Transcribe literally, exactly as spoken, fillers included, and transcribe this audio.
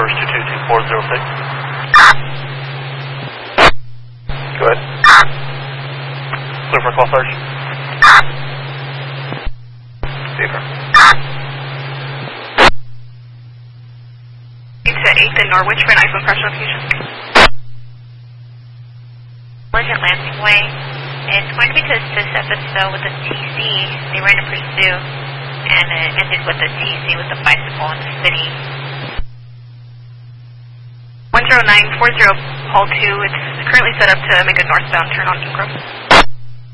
Source two two two four zero six. Go ahead. Clear for call, Sarge. Safer. To eighth and Norwich for an iPhone crash notification. Collision Lansing Way. It's going to be to assist episode with the T C. They ran a pursuit and it ended with the T C with the bicycle in the city. one zero nine four zero, Hall two. It's currently set up to make a northbound turn on Ingram.